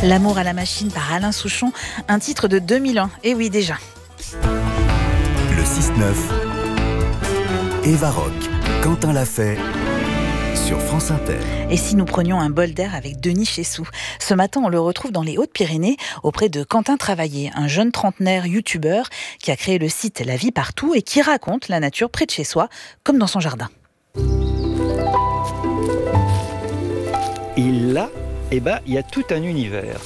L'amour à la machine par Alain Souchon, un titre de 2001. Et oui, déjà. Le 6-9, Eva Rock, Quentin l'a fait sur France Inter. Et si nous prenions un bol d'air avec Denis Chessou? Ce matin, on le retrouve dans les Hautes-Pyrénées auprès de Quentin Travaillé, un jeune trentenaire youtubeur qui a créé le site La Vie Partout et qui raconte la nature près de chez soi, comme dans son jardin. Et là, il y a tout un univers.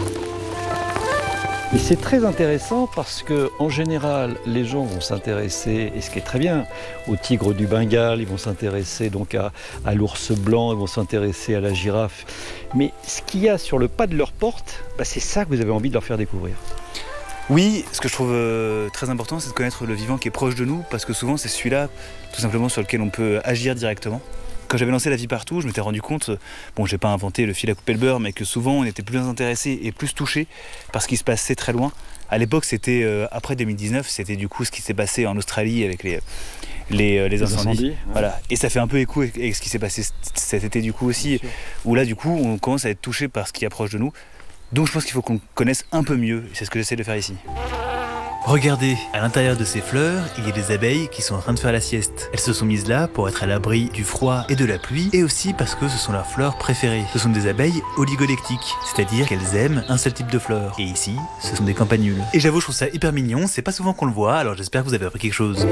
Et c'est très intéressant parce que, en général, les gens vont s'intéresser, et ce qui est très bien, au tigre du Bengale, ils vont s'intéresser donc à l'ours blanc, ils vont s'intéresser à la girafe. Mais ce qu'il y a sur le pas de leur porte, c'est ça que vous avez envie de leur faire découvrir. Oui, ce que je trouve très important, c'est de connaître le vivant qui est proche de nous, parce que souvent c'est celui-là, tout simplement, sur lequel on peut agir directement. Quand j'avais lancé La Vie Partout, je m'étais rendu compte, j'ai pas inventé le fil à couper le beurre, mais que souvent on était plus intéressé et plus touché par ce qui se passait très loin. À l'époque, c'était après 2019, c'était du coup ce qui s'est passé en Australie avec les incendies. Ouais. Voilà. Et ça fait un peu écho avec ce qui s'est passé cet été du coup aussi, où là du coup on commence à être touché par ce qui est proche de nous. Donc je pense qu'il faut qu'on connaisse un peu mieux, et c'est ce que j'essaie de faire ici. Regardez, à l'intérieur de ces fleurs, il y a des abeilles qui sont en train de faire la sieste. Elles se sont mises là pour être à l'abri du froid et de la pluie, et aussi parce que ce sont leurs fleurs préférées. Ce sont des abeilles oligolectiques, c'est-à-dire qu'elles aiment un seul type de fleurs. Et ici, ce sont des campanules. Et j'avoue, je trouve ça hyper mignon, c'est pas souvent qu'on le voit, alors j'espère que vous avez appris quelque chose.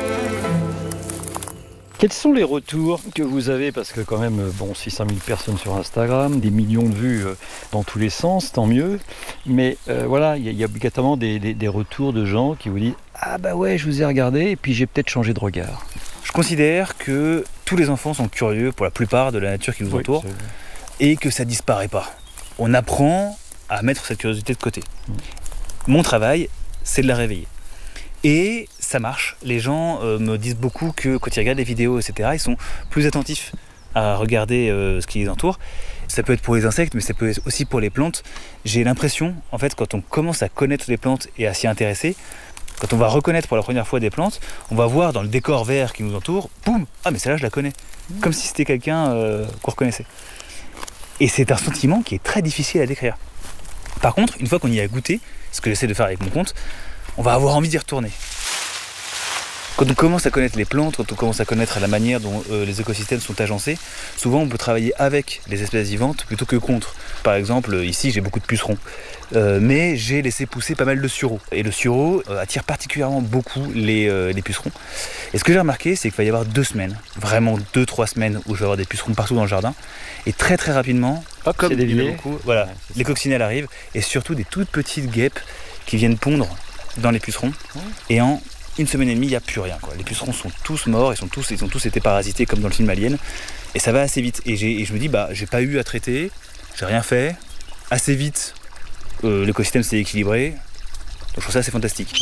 Quels sont les retours que vous avez? Parce que quand même, 600 000 personnes sur Instagram, des millions de vues dans tous les sens, tant mieux. Mais il y a obligatoirement des retours de gens qui vous disent « Ah bah ouais, je vous ai regardé et puis j'ai peut-être changé de regard ». Je considère que tous les enfants sont curieux pour la plupart de la nature qui nous entoure, et que ça disparaît pas. On apprend à mettre cette curiosité de côté. Mon travail, c'est de la réveiller. Et ça marche. Les gens me disent beaucoup que quand ils regardent les vidéos, etc., ils sont plus attentifs à regarder ce qui les entoure. Ça peut être pour les insectes, mais ça peut être aussi pour les plantes. J'ai l'impression, en fait, quand on commence à connaître les plantes et à s'y intéresser, quand on va reconnaître pour la première fois des plantes, on va voir dans le décor vert qui nous entoure, boum, ah mais celle-là je la connais. Comme si c'était quelqu'un qu'on reconnaissait. Et c'est un sentiment qui est très difficile à décrire. Par contre, une fois qu'on y a goûté, ce que j'essaie de faire avec mon compte, on va avoir envie d'y retourner. Quand on commence à connaître les plantes, quand on commence à connaître la manière dont les écosystèmes sont agencés, souvent on peut travailler avec les espèces vivantes plutôt que contre. Par exemple, ici j'ai beaucoup de pucerons, mais j'ai laissé pousser pas mal de sureaux. Et le sureau attire particulièrement beaucoup les pucerons. Et ce que j'ai remarqué, c'est qu'il va y avoir 2 semaines, vraiment 2-3 semaines où je vais avoir des pucerons partout dans le jardin. Et très très rapidement, comme il y en a beaucoup, les coccinelles arrivent, et surtout des toutes petites guêpes qui viennent pondre dans les pucerons, et en 1 semaine et demie, il n'y a plus rien, quoi. Les pucerons sont tous morts, ils ont tous été parasités comme dans le film Alien, et ça va assez vite. Et je me dis, j'ai pas eu à traiter, j'ai rien fait, assez vite, l'écosystème s'est équilibré, donc je trouve ça assez fantastique.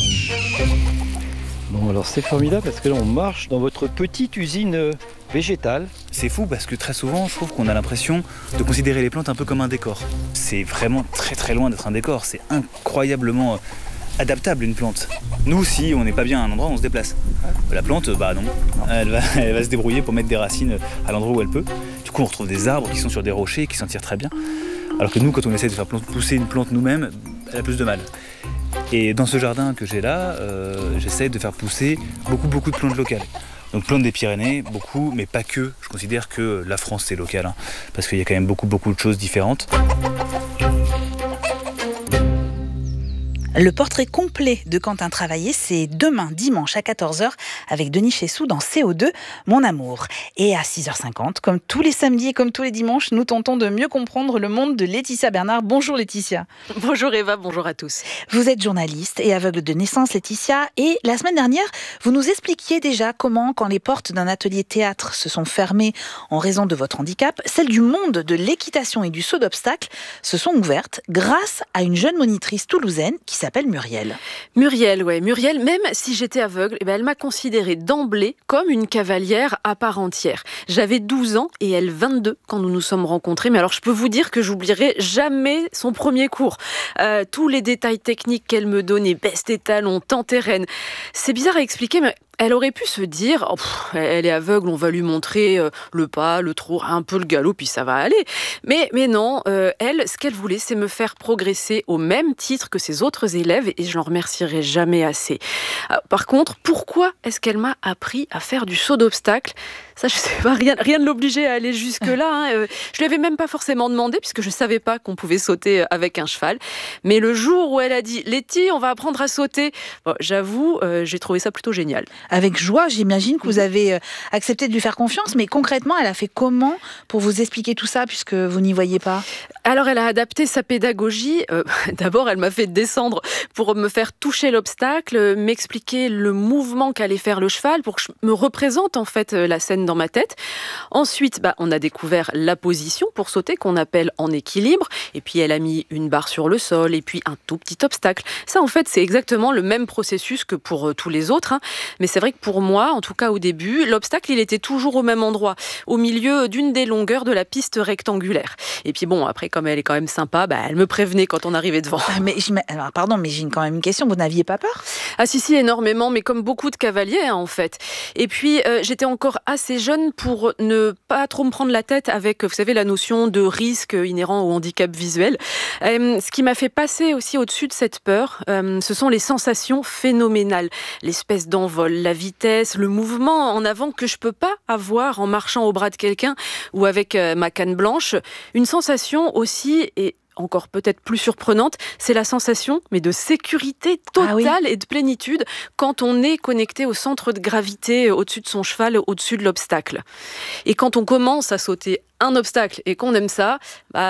Bon, alors c'est formidable parce que là on marche dans votre petite usine végétale. C'est fou parce que très souvent, je trouve qu'on a l'impression de considérer les plantes un peu comme un décor. C'est vraiment très très loin d'être un décor, c'est incroyablement adaptable une plante. Nous, si on n'est pas bien à un endroit, on se déplace. La plante, non. Elle va se débrouiller pour mettre des racines à l'endroit où elle peut. Du coup, on retrouve des arbres qui sont sur des rochers et qui s'en tirent très bien. Alors que nous, quand on essaie de faire pousser une plante nous-mêmes, elle a plus de mal. Et dans ce jardin que j'ai là, j'essaie de faire pousser beaucoup de plantes locales. Donc plantes des Pyrénées, beaucoup, mais pas que. Je considère que la France, c'est local, parce qu'il y a quand même beaucoup de choses différentes. Le portrait complet de Quentin Travaillé, c'est demain, dimanche à 14h, avec Denis Chessou dans CO2, Mon Amour. Et à 6h50, comme tous les samedis et comme tous les dimanches, nous tentons de mieux comprendre le monde de Laetitia Bernard. Bonjour Laetitia. Bonjour Eva, bonjour à tous. Vous êtes journaliste et aveugle de naissance, Laetitia. Et la semaine dernière, vous nous expliquiez déjà comment, quand les portes d'un atelier théâtre se sont fermées en raison de votre handicap, celles du monde de l'équitation et du saut d'obstacles se sont ouvertes grâce à une jeune monitrice toulousaine qui s'appelle Muriel. Muriel, même si j'étais aveugle, elle m'a considérée d'emblée comme une cavalière à part entière. J'avais 12 ans et elle 22 quand nous nous sommes rencontrés. Mais alors je peux vous dire que j'oublierai jamais son premier cours. Tous les détails techniques qu'elle me donnait, baisse tes talons, tends tes rênes. C'est bizarre à expliquer, mais Elle aurait pu se dire, elle est aveugle, on va lui montrer le pas, le trot, un peu le galop, puis ça va aller. Mais non, elle, ce qu'elle voulait, c'est me faire progresser au même titre que ses autres élèves, et je l'en remercierai jamais assez. Par contre, pourquoi est-ce qu'elle m'a appris à faire du saut d'obstacle ? Ça, je sais pas, rien ne l'obligeait à aller jusque-là. Je lui avais même pas forcément demandé, puisque je savais pas qu'on pouvait sauter avec un cheval. Mais le jour où elle a dit « Letty, on va apprendre à sauter », j'avoue, j'ai trouvé ça plutôt génial. Avec joie, j'imagine que vous avez accepté de lui faire confiance, mais concrètement, elle a fait comment pour vous expliquer tout ça, puisque vous n'y voyez pas ? Alors, elle a adapté sa pédagogie. D'abord, elle m'a fait descendre pour me faire toucher l'obstacle, m'expliquer le mouvement qu'allait faire le cheval, pour que je me représente en fait la scène dans ma tête. Ensuite, on a découvert la position pour sauter, qu'on appelle en équilibre. Et puis, elle a mis une barre sur le sol et puis un tout petit obstacle. Ça, en fait, c'est exactement le même processus que pour tous les autres. Mais c'est vrai que pour moi, en tout cas au début, l'obstacle, il était toujours au même endroit, au milieu d'une des longueurs de la piste rectangulaire. Et puis bon, après, comme elle est quand même sympa, elle me prévenait quand on arrivait devant. Alors, pardon, mais j'ai quand même une question. Vous n'aviez pas peur ? Ah si, énormément, mais comme beaucoup de cavaliers, en fait. Et puis, j'étais encore assez jeune pour ne pas trop me prendre la tête avec, vous savez, la notion de risque inhérent au handicap visuel. Ce qui m'a fait passer aussi au-dessus de cette peur, ce sont les sensations phénoménales. L'espèce d'envol, la vitesse, le mouvement en avant que je peux pas avoir en marchant au bras de quelqu'un ou avec ma canne blanche. Une sensation aussi, et encore peut-être plus surprenante, c'est la sensation de sécurité totale et de plénitude quand on est connecté au centre de gravité au-dessus de son cheval, au-dessus de l'obstacle. Et quand on commence à sauter un obstacle et qu'on aime ça,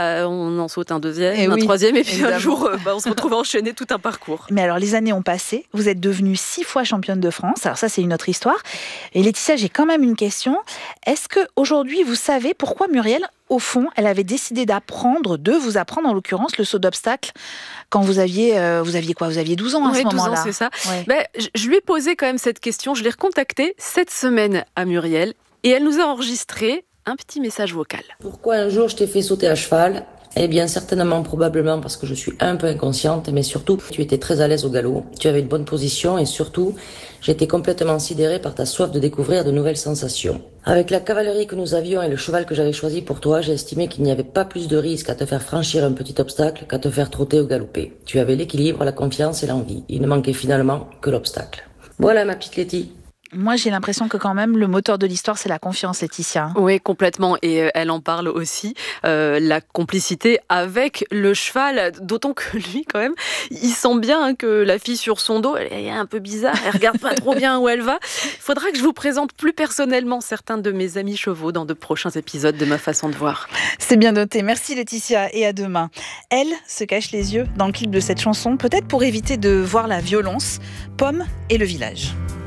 on en saute un deuxième, un troisième, et puis évidemment. Un jour, on se retrouve à enchaîner tout un parcours. Mais alors, les années ont passé, vous êtes devenue 6 fois championne de France, alors ça c'est une autre histoire. Et Laetitia, j'ai quand même une question. Est-ce qu'aujourd'hui, vous savez pourquoi Muriel, au fond, elle avait décidé de vous apprendre en l'occurrence le saut d'obstacle quand vous aviez quoi ? Vous aviez 12 ans à ce moment-là. 12 ans, c'est ça. Ouais. Je lui ai posé quand même cette question, je l'ai recontactée cette semaine à Muriel, et elle nous a enregistré un petit message vocal. Pourquoi un jour je t'ai fait sauter à cheval ? Eh bien, certainement, probablement parce que je suis un peu inconsciente, mais surtout, tu étais très à l'aise au galop. Tu avais une bonne position et surtout, j'étais complètement sidérée par ta soif de découvrir de nouvelles sensations. Avec la cavalerie que nous avions et le cheval que j'avais choisi pour toi, j'ai estimé qu'il n'y avait pas plus de risque à te faire franchir un petit obstacle qu'à te faire trotter ou galoper. Tu avais l'équilibre, la confiance et l'envie. Il ne manquait finalement que l'obstacle. Voilà, ma petite Letty. Moi, j'ai l'impression que quand même, le moteur de l'histoire, c'est la confiance, Laetitia. Oui, complètement. Et elle en parle aussi, la complicité avec le cheval. D'autant que lui, quand même, il sent bien que la fille sur son dos, elle est un peu bizarre. Elle regarde pas trop bien où elle va. Il faudra que je vous présente plus personnellement certains de mes amis chevaux dans de prochains épisodes de Ma façon de voir. C'est bien noté. Merci Laetitia et à demain. Elle se cache les yeux dans le clip de cette chanson, peut-être pour éviter de voir la violence. Pomme et le village.